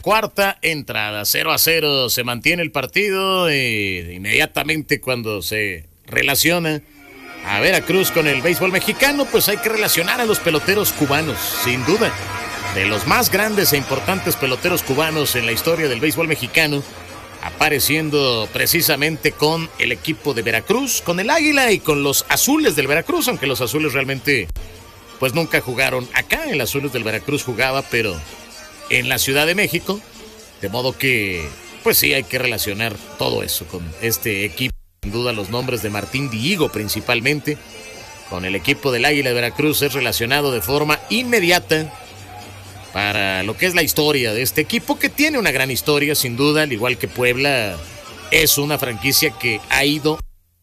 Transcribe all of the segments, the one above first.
cuarta entrada. 0-0 se mantiene el partido inmediatamente cuando se relaciona a Veracruz con el béisbol mexicano, pues hay que relacionar a los peloteros cubanos, sin duda. De los más grandes e importantes peloteros cubanos en la historia del béisbol mexicano, apareciendo precisamente con el equipo de Veracruz, con el Águila y con los Azules del Veracruz, aunque los Azules realmente pues nunca jugaron acá. El Azules del Veracruz jugaba, pero en la Ciudad de México, de modo que pues sí hay que relacionar todo eso con este equipo. Sin duda los nombres de Martín Dihigo principalmente con el equipo del Águila de Veracruz es relacionado de forma inmediata para lo que es la historia de este equipo, que tiene una gran historia sin duda, al igual que Puebla. Es una franquicia que ha ido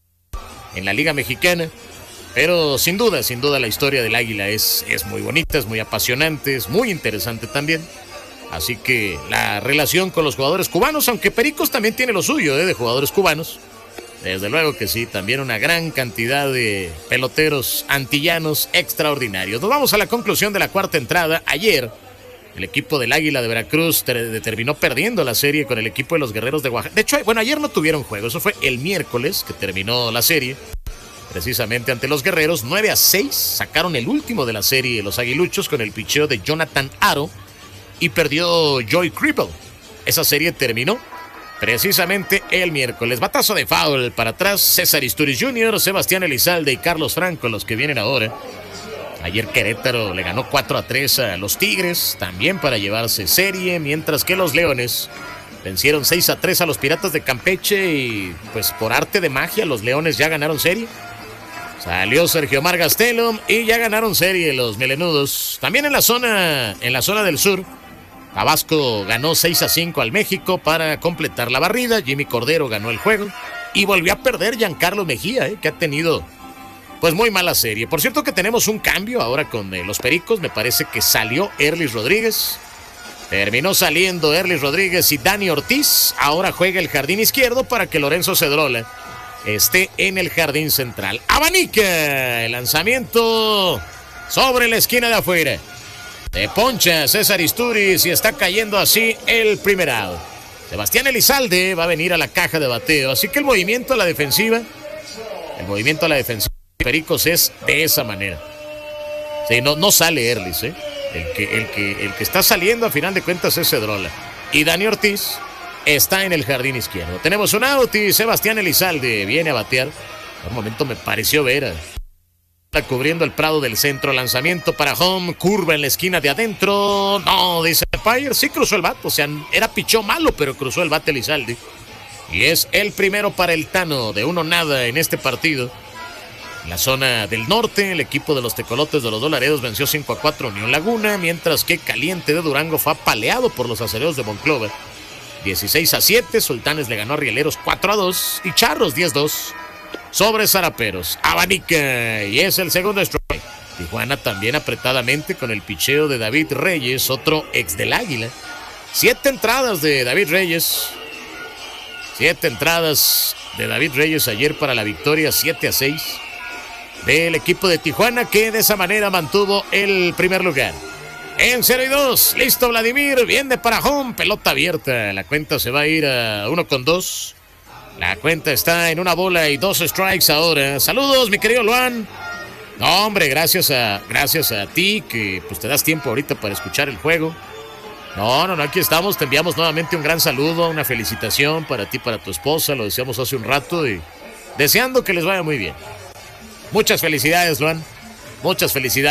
en la Liga Mexicana, pero sin duda la historia del Águila es muy bonita, es muy apasionante, es muy interesante también. Así que la relación con los jugadores cubanos, aunque Pericos también tiene lo suyo de jugadores cubanos, desde luego que sí, también una gran cantidad de peloteros antillanos extraordinarios. Nos vamos a la conclusión de la cuarta entrada. Ayer el equipo del Águila de Veracruz terminó perdiendo la serie con el equipo de los Guerreros de Oaxaca. De hecho, ayer no tuvieron juego, eso fue el miércoles que terminó la serie, precisamente ante los Guerreros. 9-6, sacaron el último de la serie los aguiluchos con el picheo de Jonathan Aro y perdió Joey Cribble. Esa serie terminó precisamente el miércoles. Batazo de foul para atrás. César Isturiz Jr., Sebastián Elizalde y Carlos Franco, los que vienen ahora. Ayer Querétaro le ganó 4-3 a los Tigres, también para llevarse serie, mientras que los Leones vencieron 6-3 a los Piratas de Campeche y pues por arte de magia los Leones ya ganaron serie. Salió Sergio Omar Gastelum y ya ganaron serie los melenudos. También en la zona del sur, Tabasco ganó 6-5 al México para completar la barrida. Jimmy Cordero ganó el juego y volvió a perder Giancarlo Mejía, que ha tenido pues muy mala serie. Por cierto que tenemos un cambio ahora con los Pericos. Me parece que salió Erlis Rodríguez. Terminó saliendo Erlis Rodríguez y Dani Ortiz. Ahora juega el jardín izquierdo para que Lorenzo Cedrola esté en el jardín central. Abanica el lanzamiento sobre la esquina de afuera. De poncha César Isturiz y está cayendo así el primer out. Sebastián Elizalde va a venir a la caja de bateo. Así que el movimiento a la defensiva Pericos es de esa manera. Sí, no sale Erlis, El que está saliendo a final de cuentas es Cedrola. Y Dani Ortiz está en el jardín izquierdo. Tenemos un out y Sebastián Elizalde viene a batear. Por un momento me pareció ver está cubriendo el prado del centro. Lanzamiento para home, curva en la esquina de adentro. No, dice Pyre, sí cruzó el bate. O sea, era pichó malo, pero cruzó el bate Elizalde. Y es el primero para el Tano de 1-0 en este partido. En la zona del norte, el equipo de los Tecolotes de los Dos Laredos venció 5-4 a Unión Laguna, mientras que Caliente de Durango fue apaleado por los Acereros de Monclova 16-7. Sultanes le ganó a Rieleros 4-2 y Charros 10-2 sobre Zaraperos. Abanica y es el segundo strike. Tijuana también apretadamente con el picheo de David Reyes, otro ex del Águila. 7 entradas de David Reyes. 7 entradas de David Reyes ayer para la victoria 7-6 del equipo de Tijuana, que de esa manera mantuvo el primer lugar. En 0-2, listo Vladimir, viene para home, pelota abierta. La cuenta se va a ir a 1-2. La cuenta está en 1-2 strikes ahora. Saludos, mi querido Luan. No, hombre, gracias a ti, que pues te das tiempo ahorita para escuchar el juego. No, aquí estamos. Te enviamos nuevamente un gran saludo, una felicitación para ti, para tu esposa. Lo decíamos hace un rato y deseando que les vaya muy bien. Muchas felicidades, Luan. Muchas felicidades.